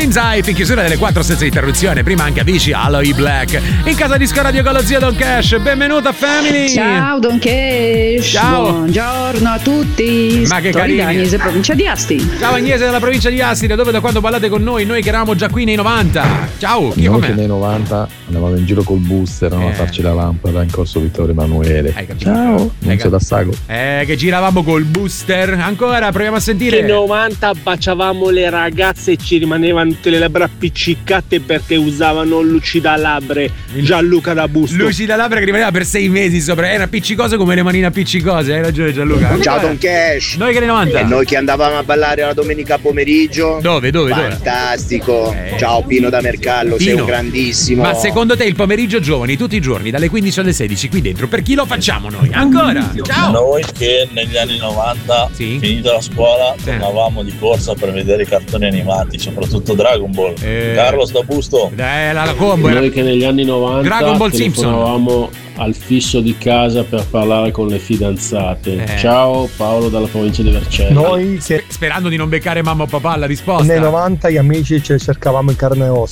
Queen's Eye in chiusura delle 4 senza interruzione. Prima anche Avicii, Aloe Black. In casa Disco Radio con lo zio Don Cash. Benvenuta family. Ciao Don Cash. Ciao. Buongiorno a tutti. Ma che Story carini. da Agnese, provincia di Asti. Ciao Agnese della provincia di Asti, da dove da quando ballate con noi che eravamo già qui nei 90. Ciao, chi Noi com'è? che nei 90 andavamo in giro col booster a farci la lampada in corso Vittorio Emanuele. Ciao, Nunzio da Sago. Che giravamo col booster. Ancora proviamo a sentire. Che 90 baciavamo le ragazze e ci rimanevano tutte le labbra appiccicate perché usavano lucidalabre. Gianluca da Busto. Lucidalabre che rimaneva per 6 mesi sopra. Era appiccicoso come le manine appiccicose. Hai ragione Gianluca. Ciao Don Cash. Noi che nei 90. E noi che andavamo a ballare la domenica pomeriggio. Dove? Fantastico. Ciao Pino da Mercallo, sei Pino. un grandissimo. Ma secondo te il pomeriggio giovani tutti i giorni dalle 15 alle 16 qui dentro per chi lo facciamo noi? Ancora? Ciao. Noi che negli anni 90, finita la scuola, tornavamo di corsa per vedere i cartoni animati, soprattutto Dragon Ball. Carlos da Busto. La combo era Noi che negli anni 90 Dragon Ball Simpson. telefonavamo al fisso di casa per parlare con le fidanzate. Ciao, Paolo dalla provincia di Vercelli. Noi che sperando di non beccare mamma o papà alla risposta. nei 90 gli amici ci cercavamo in carne e ossa.